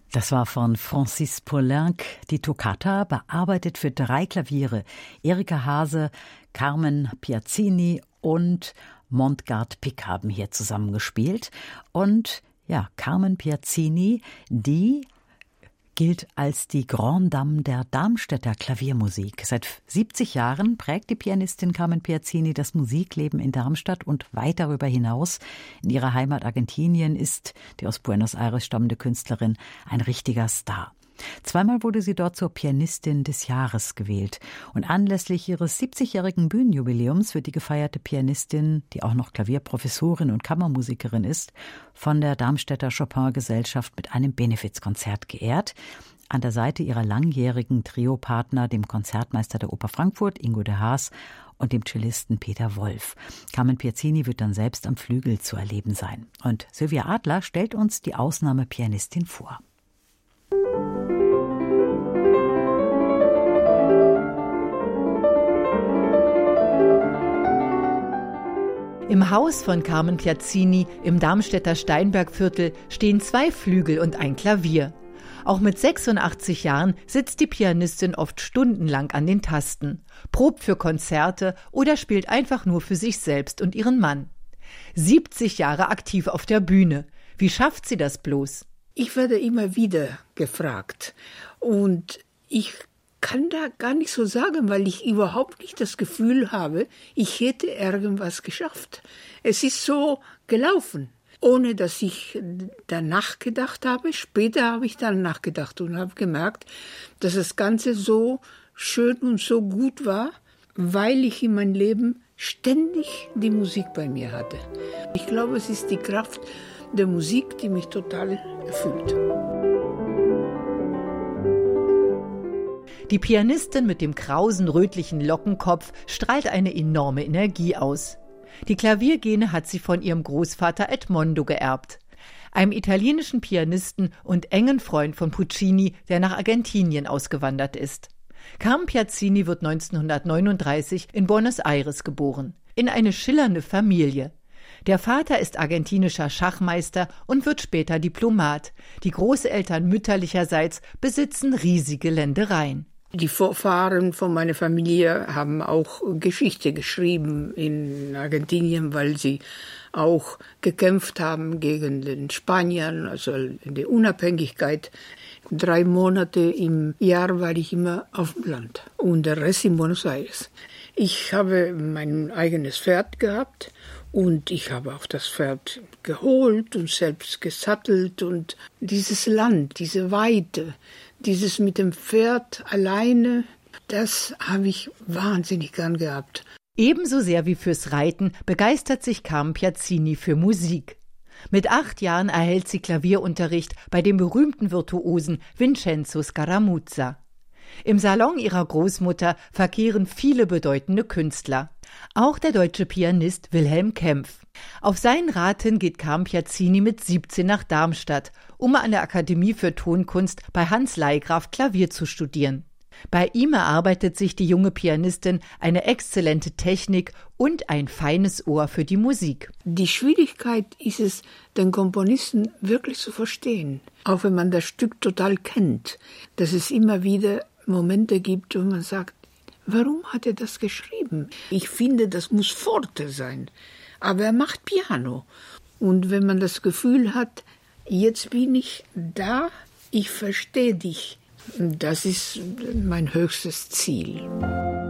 Das war von Francis Poulenc, die Toccata, bearbeitet für 3 Klaviere. Erika Hase, Carmen Piazzini und Montgard Pick haben hier zusammengespielt. Und ja, Carmen Piazzini, die gilt als die Grande Dame der Darmstädter Klaviermusik. Seit 70 Jahren prägt die Pianistin Carmen Piazzini das Musikleben in Darmstadt und weit darüber hinaus. In ihrer Heimat Argentinien ist die aus Buenos Aires stammende Künstlerin ein richtiger Star. 2-mal wurde sie dort zur Pianistin des Jahres gewählt. Und anlässlich ihres 70-jährigen Bühnenjubiläums wird die gefeierte Pianistin, die auch noch Klavierprofessorin und Kammermusikerin ist, von der Darmstädter Chopin-Gesellschaft mit einem Benefizkonzert geehrt. An der Seite ihrer langjährigen Triopartner, dem Konzertmeister der Oper Frankfurt, Ingo de Haas, und dem Cellisten Peter Wolf. Carmen Piazzini wird dann selbst am Flügel zu erleben sein. Und Sylvia Adler stellt uns die Ausnahmepianistin vor. Im Haus von Carmen Piazzini im Darmstädter Steinbergviertel stehen 2 Flügel und ein Klavier. Auch mit 86 Jahren sitzt die Pianistin oft stundenlang an den Tasten, probt für Konzerte oder spielt einfach nur für sich selbst und ihren Mann. 70 Jahre aktiv auf der Bühne. Wie schafft sie das bloß? Ich werde immer wieder gefragt und ich kann da gar nicht so sagen, weil ich überhaupt nicht das Gefühl habe, ich hätte irgendwas geschafft. Es ist so gelaufen, ohne dass ich danach gedacht habe. Später habe ich dann nachgedacht und habe gemerkt, dass das Ganze so schön und so gut war, weil ich in meinem Leben ständig die Musik bei mir hatte. Ich glaube, es ist die Kraft der Musik, die mich total erfüllt. Die Pianistin mit dem krausen, rötlichen Lockenkopf strahlt eine enorme Energie aus. Die Klaviergene hat sie von ihrem Großvater Edmondo geerbt, einem italienischen Pianisten und engen Freund von Puccini, der nach Argentinien ausgewandert ist. Carmen Piazzini wird 1939 in Buenos Aires geboren, in eine schillernde Familie. Der Vater ist argentinischer Schachmeister und wird später Diplomat. Die Großeltern mütterlicherseits besitzen riesige Ländereien. Die Vorfahren von meiner Familie haben auch Geschichte geschrieben in Argentinien, weil sie auch gekämpft haben gegen den Spaniern, also in der Unabhängigkeit. 3 Monate im Jahr war ich immer auf dem Land und der Rest in Buenos Aires. Ich habe mein eigenes Pferd gehabt und ich habe auch das Pferd geholt und selbst gesattelt. Und dieses Land, diese Weite, dieses mit dem Pferd alleine, das habe ich wahnsinnig gern gehabt. Ebenso sehr wie fürs Reiten begeistert sich Carmen Piazzini für Musik. Mit 8 Jahren erhält sie Klavierunterricht bei dem berühmten Virtuosen Vincenzo Scaramuzza. Im Salon ihrer Großmutter verkehren viele bedeutende Künstler. Auch der deutsche Pianist Wilhelm Kempff. Auf seinen Rat hin geht Carmen Piazzini mit 17 nach Darmstadt, um an der Akademie für Tonkunst bei Hans Leigraf Klavier zu studieren. Bei ihm erarbeitet sich die junge Pianistin eine exzellente Technik und ein feines Ohr für die Musik. Die Schwierigkeit ist es, den Komponisten wirklich zu verstehen. Auch wenn man das Stück total kennt, dass es immer wieder Momente gibt, wo man sagt, warum hat er das geschrieben? Ich finde, das muss Forte sein. Aber er macht Piano. Und wenn man das Gefühl hat, jetzt bin ich da, ich verstehe dich, das ist mein höchstes Ziel.